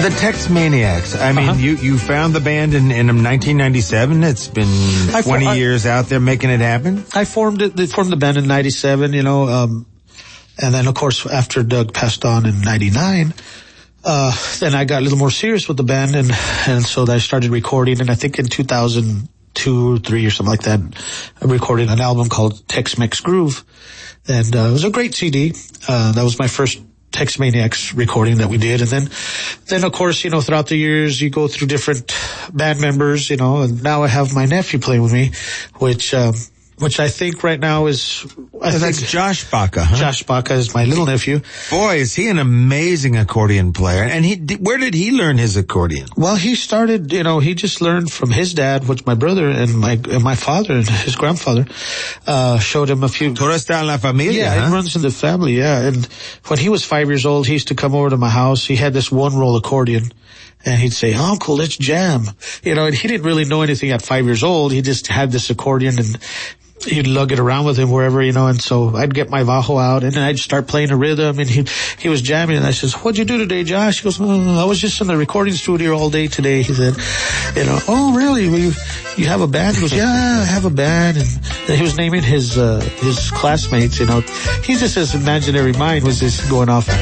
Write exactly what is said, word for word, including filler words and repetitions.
The Tex Maniacs. I mean, Uh-huh. you, you found the band in, in nineteen ninety-seven. It's been I for- twenty I- years out there making it happen. I formed it, they formed the band in ninety-seven, you know, um, and then of course after Doug passed on in ninety-nine, uh, then I got a little more serious with the band, and, and so I started recording, and I think in two thousand two or three or something like that, I recorded an album called Tex-Mex Groove, and uh, it was a great C D. Uh, that was my first Tex Maniacs recording that we did. And then, then of course, you know, throughout the years, you go through different band members, you know, and now I have my nephew playing with me, which, um, which I think right now is, I Oh, think that's Josh Baca, huh? Josh Baca is my little nephew. Boy, is he an amazing accordion player. And he, where did he learn his accordion? Well, he started, you know, he just learned from his dad, which my brother and my, and my father and his grandfather, uh, showed him a few. Todo está en la familia, Yeah, huh? it runs in the family, yeah. And when he was five years old, he used to come over to my house. He had this one-roll accordion, and he'd say, "Uncle, let's jam." You know, and he didn't really know anything at five years old. He just had this accordion, and he'd lug it around with him wherever, you know, and so I'd get my Bajo out, and then I'd start playing a rhythm, and he he was jamming, and I says, "What'd you do today, Josh?" He goes, "Oh, I was just in the recording studio all day today," he said. You know, "Oh, really? Well, you, you have a band?" He goes, "Yeah, I have a band," and then he was naming his, uh, his classmates, you know. He just, his imaginary mind was just going off